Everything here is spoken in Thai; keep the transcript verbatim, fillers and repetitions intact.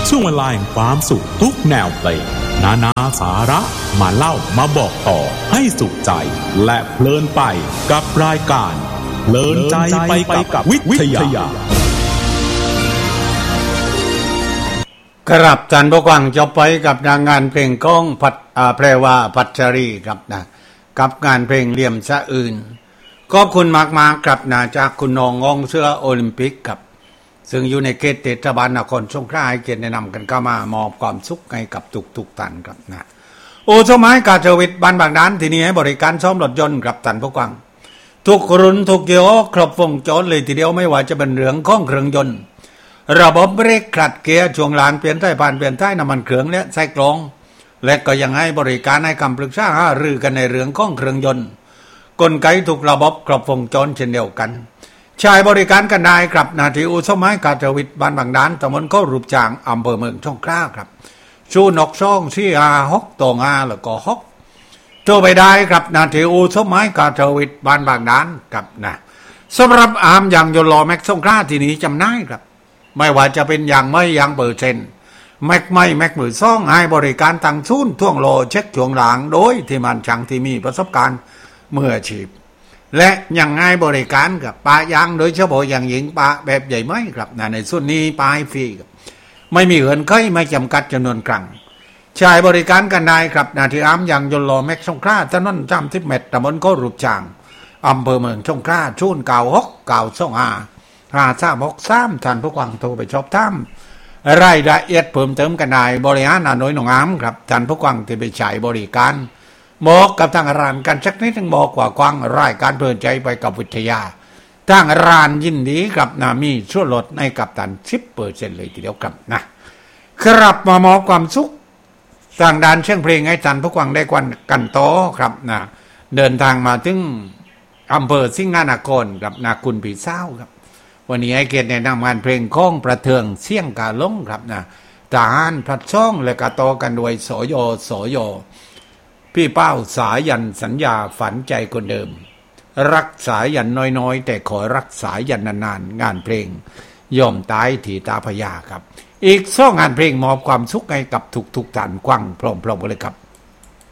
ช่วงเวลาแห่งความสุขทุกแนวเพลงนานาสาระมาเล่ามาบอกต่อให้สุขใจและเพลินไปกับรายการเพลินใจไปกับวิทยาครับท่านผู้ฟังจบไปกับงานเพลงก้องพัดแปลว่าพัชรีครับนะกับงานเพลงเหลี่ยมสะอื่นขอบคุณมากๆครับนะจากคุณน้องงองเสื้อโอลิมปิกครับซึ่งอยู่ในเขตเทศบาลนครสงขลาให้เกียรติแนะนำกันเข้ามามอบความสุขให้กับทุกๆท่านครับนะโอสมัยกาเจวิตบ้านบางด้านที่นี่ให้บริการซ่อมรถยนต์ครับท่านผู้ฟังทุกรุ่นทุกยี่ห้อครบวงจรเลยทีเดียวไม่ว่าจะเป็นเรื่องของเครื่องยนต์ระบบเบรกขัดเกียร์ช่วงล่างเปลี่ยนท้ายผ่านเปลี่ยนท้ายน้ำมันเครื่องและไส้กรองและก็ยังให้บริการให้คำปรึกษาหารือกันในเรื่องของเครื่องยนต์กลไกทุกระบบครบวงจรเช่นเดียวกันใช้บริการกันได้ครับนาทีอุสมัยกาเจวิตบ้านบางด้านตำบลเข้ารูปจางอำเภอเมืองสงขลาครับชูนกช่องสี่อาหกตองอาแล้วก็หกโทรไปได้ครับนาทีอุสมัยกาเจวิตบ้านบางด้านครับนะสำหรับอามอย่างยนต์ล้อแม็กสงขลาที่นี้จำได้ครับไม่ว่าจะเป็นอย่างไม่อย่างเปอร์เซ็นต์แม็กไม่แม็กมือซ่องให้บริการตั้งศูนย์ท่วงโลเช็คช่วงหลังโดยที่มันช่างที่มีประสบการณ์มืออาชีพและยังให้บริการกับปะยางโดยเฉพาะอย่างยิ่งปะแบบใหญ่ไหมครับในส่วนนี้ปะให้ฟรีไม่มีเงินใครไม่จำกัดจำนวนครั้งใช้บริการกันได้ครับนาทีอ้ามอย่างยนต์ล้อแม็กสงขลาถนนจำทิพเมตรตำบลโครูปจางอำเภอเมืองสงขลาชูนเก่าหกเก่าสองห้าห้าสามหกสามท่านผู้ฟังโทรไปชอบท่ามรายละเอียดเพิ่มเติมกันได้บริหารอนุหนองอ้ามครับท่านผู้ฟังที่ไปใช้บริการบอกกับทางร้านกันสักนิดนึงบอกกว่ากว้างรายการเพลินใจไปกับวิทยาทางร้านยินดีกับนามีช่วยลดในกับตัน สิบเปอร์เซ็นต์ เลยทีเดียวครับนะครับมามอบความสุขทางด้านเชียงเพลงให้ท่านผู้ฟังได้กวนกันโตครับนะเดินทางมาถึงอำเภอสิงห์นครกับนาคุณผีเศร้าครับวันนี้ให้เกียรติแนะนำงานเพลงข้องประเทืองเสี่ยงกาลงครับนะทหารพลัดช่องและกาโตกันด้วยโสโยโสโยพี่เป้าสายันสัญญาฝันใจคนเดิมรักษายันน้อยๆแต่ขอรักษายันนานๆงานเพลงยอมตายที่ตาพยาครับอีกสองงานเพลงมอบความสุขให้กับทุกๆท่านกว้างพร้อมๆกันเลยครับ